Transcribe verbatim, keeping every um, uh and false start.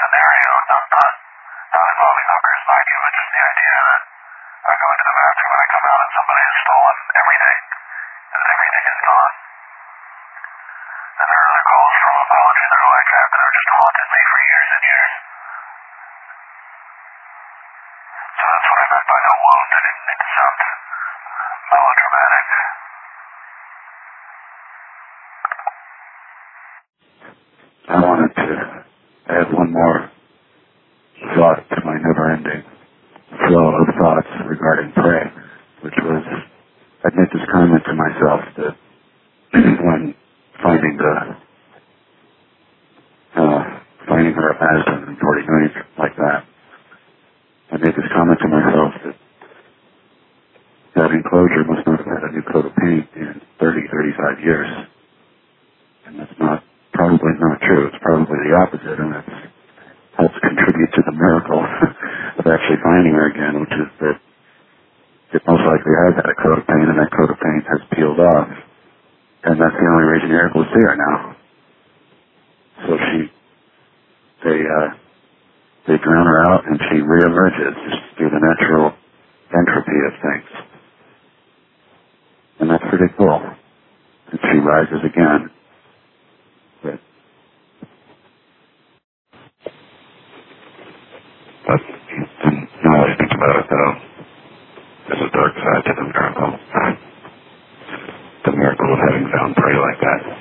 scenario, not, not, not involving hookers, mind you, but just the idea that I go into the bathroom and I come out and somebody has stolen everything, and everything is gone. And there are other calls from apologies that are like that that have just haunted me for years and years. So that's what I meant by no wound. I didn't mean to sound melodramatic. I wanted to add one more thought to my never-ending flow of thoughts regarding prey, which was, I'd made this comment to myself that when finding the, uh, finding her at Madison in forty minutes like that, I made this comment to myself that that enclosure must not have had a new coat of paint in thirty, thirty-five years. And that's not, probably not true. It's probably the opposite, and it helps contribute to the miracle of actually finding her again, which is that it most likely has had a coat of paint, and that coat of paint has peeled off. And that's the only reason you're able to see her now. So she, they, uh, they drown her out, and she reemerges just through the natural entropy of things. And that's pretty cool. And she rises again. But, but now I think about it, though, there's a dark side to the miracle. The miracle of having found prey like that.